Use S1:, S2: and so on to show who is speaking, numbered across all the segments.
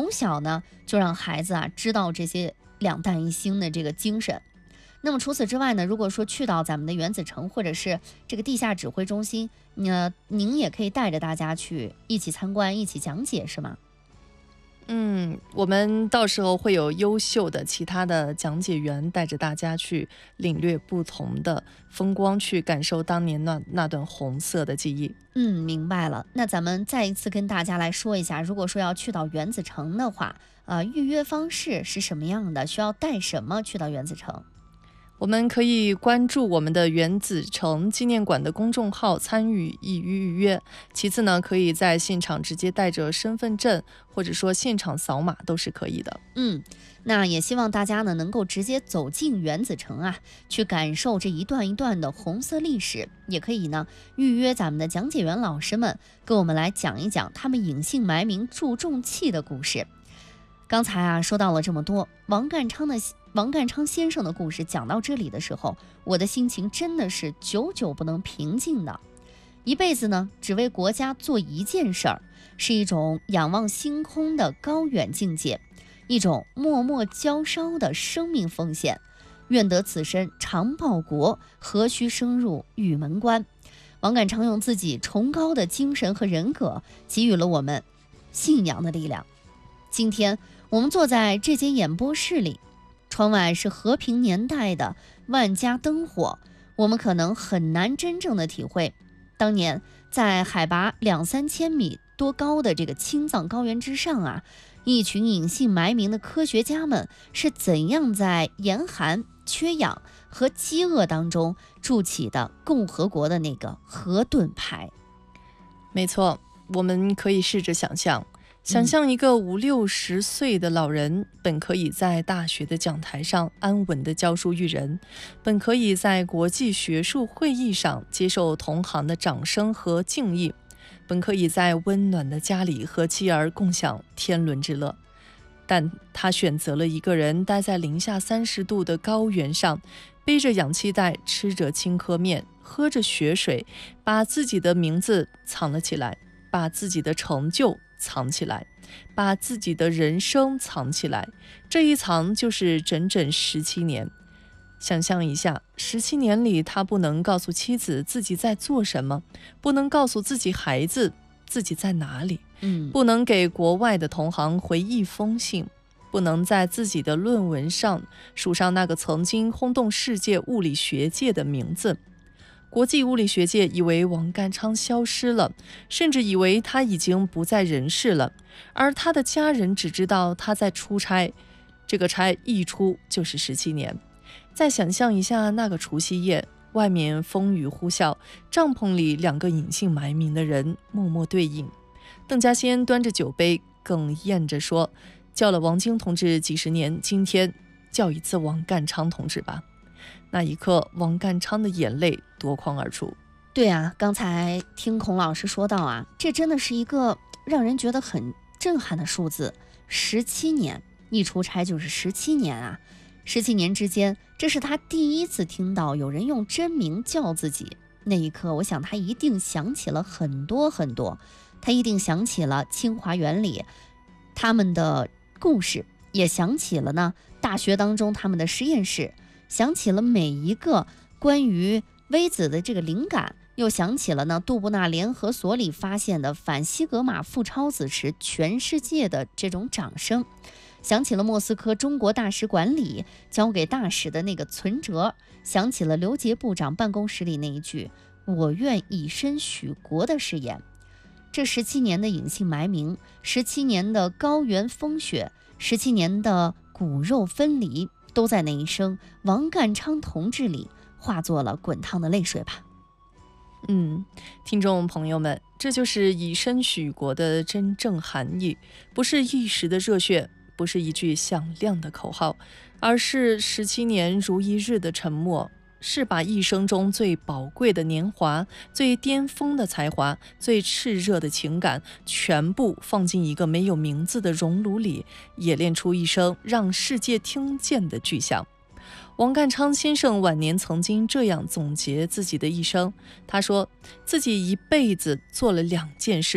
S1: 从小呢就让孩子知道这些两弹一星的这个精神。那么除此之外呢，如果说去到咱们的原子城或者是这个地下指挥中心，您也可以带着大家去一起参观，一起讲解，是吗？
S2: 我们到时候会有优秀的其他的讲解员带着大家去领略不同的风光，去感受当年那段红色的记忆。
S1: 明白了。那咱们再一次跟大家来说一下，如果说要去到原子城的话，预约方式是什么样的？需要带什么去到原子城？
S2: 我们可以关注我们的原子城纪念馆的公众号参与预约。其次呢，可以在现场直接带着身份证，或者说现场扫码都是可以的。
S1: 那也希望大家呢能够直接走进原子城去感受这一段一段的红色历史。也可以呢预约咱们的讲解员老师们，跟我们来讲一讲他们隐姓埋名注重器的故事。刚才说到了这么多，王淦昌先生的故事讲到这里的时候，我的心情真的是久久不能平静的。一辈子呢只为国家做一件事儿，是一种仰望星空的高远境界，一种默默浇烧的生命奉献。愿得此身常报国，何须升入玉门关。王淦昌用自己崇高的精神和人格，给予了我们信仰的力量。今天我们坐在这间演播室里，窗外是和平年代的万家灯火，我们可能很难真正的体会当年在海拔2-3千米多高的这个青藏高原之上一群隐姓埋名的科学家们是怎样在严寒、缺氧和饥饿当中筑起的共和国的那个核盾牌。
S2: 没错，我们可以试着想象一个50-60岁的老人，本可以在大学的讲台上安稳地教书育人，本可以在国际学术会议上接受同行的掌声和敬意，本可以在温暖的家里和妻儿共享天伦之乐。但他选择了一个人待在零下30度的高原上，背着氧气袋，吃着青稞面，喝着雪水，把自己的名字藏了起来，把自己的成就藏起来，把自己的人生藏起来。这一藏就是整整17年。想象一下，17年里，他不能告诉妻子自己在做什么，不能告诉自己孩子自己在哪里，不能给国外的同行回一封信，不能在自己的论文上署上那个曾经轰动世界物理学界的名字。国际物理学界以为王淦昌消失了，甚至以为他已经不在人世了，而他的家人只知道他在出差，这个差一出就是17年。再想象一下那个除夕夜，外面风雨呼啸，帐篷里2个隐姓埋名的人默默对饮。邓稼先端着酒杯哽咽着说，叫了王晶同志几十年，今天叫一次王淦昌同志吧。那一刻，王淦昌的眼泪夺眶而出。
S1: 对刚才听孔老师说到这真的是一个让人觉得很震撼的数字，17年，一出差就是17年17年之间，这是他第一次听到有人用真名叫自己。那一刻，我想他一定想起了很多很多，他一定想起了清华园里他们的故事，也想起了呢大学当中他们的实验室，想起了每一个关于微子的这个灵感，又想起了呢杜布纳联合所里发现的反西格玛负超子时全世界的这种掌声，想起了莫斯科中国大使馆里交给大使的那个存折，想起了刘杰部长办公室里那一句我愿以身许国的誓言。这17年的隐姓埋名，17年的高原风雪，17年的骨肉分离，都在那一声王淦昌同志里化作了滚烫的泪水吧。
S2: 听众朋友们，这就是以身许国的真正含义，不是一时的热血，不是一句响亮的口号，而是17年如一日的沉默，是把一生中最宝贵的年华、最巅峰的才华、最炽热的情感，全部放进一个没有名字的熔炉里，冶炼出一声让世界听见的巨响。王淦昌先生晚年曾经这样总结自己的一生，他说自己一辈子做了2件事，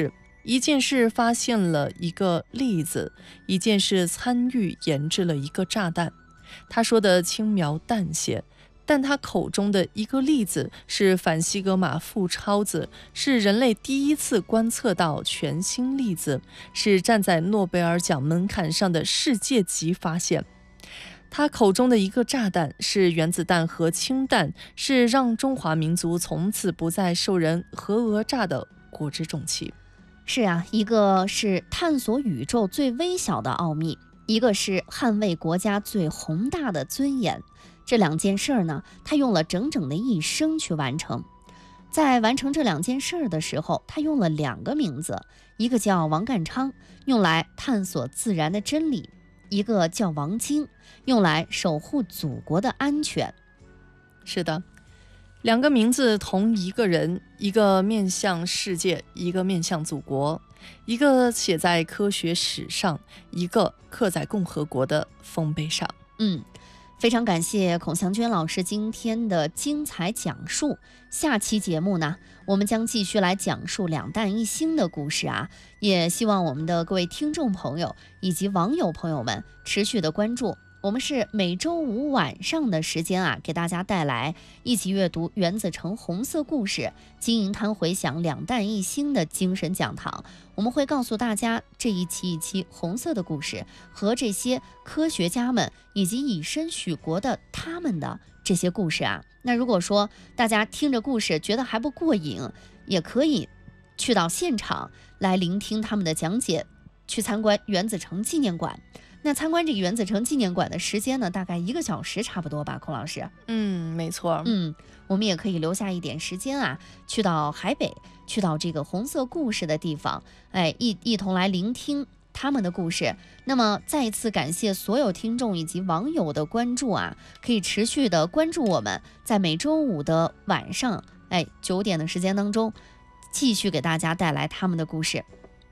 S2: 一件事发现了一个粒子，一件事参与研制了一个炸弹。他说的轻描淡写，但他口中的一个粒子是反西格玛负超子，是人类第一次观测到全新粒子，是站在诺贝尔奖门槛上的世界级发现。他口中的一个炸弹是原子弹和氢弹，是让中华民族从此不再受人核讹诈的国之重器。
S1: 是啊，一个是探索宇宙最微小的奥秘，一个是捍卫国家最宏大的尊严。这两件事呢，他用了整整的一生去完成。在完成这两件事的时候，他用了2个名字，一个叫王淦昌，用来探索自然的真理；一个叫王京，用来守护祖国的安全。
S2: 是的，2个名字同一个人，一个面向世界，一个面向祖国，一个写在科学史上，一个刻在共和国的丰碑上。
S1: 非常感谢孔祥娟老师今天的精彩讲述。下期节目呢，我们将继续来讲述2弹1星的故事啊，也希望我们的各位听众朋友以及网友朋友们持续的关注。我们是每周5晚上的时间啊，给大家带来一起阅读原子城红色故事、金银滩回响2弹1星的精神讲堂。我们会告诉大家这一期红色的故事和这些科学家们以及以身许国的他们的这些故事啊。那如果说大家听着故事觉得还不过瘾，也可以去到现场来聆听他们的讲解，去参观原子城纪念馆。那参观这个原子城纪念馆的时间呢，大概1个小时差不多吧，孔老师。
S2: 没错。
S1: 我们也可以留下一点时间啊，去到海北，去到这个红色故事的地方，一同来聆听他们的故事。那么再一次感谢所有听众以及网友的关注啊，可以持续的关注我们，在每周5的晚上9点的时间当中，继续给大家带来他们的故事。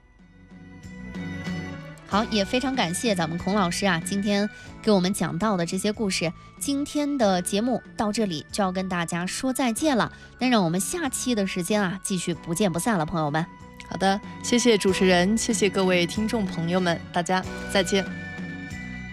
S1: 好，也非常感谢咱们孔老师啊，今天给我们讲到的这些故事。今天的节目到这里就要跟大家说再见了，那让我们下期的时间啊，继续不见不散了，朋友们。
S2: 好的，谢谢主持人，谢谢各位听众朋友们，大家再见。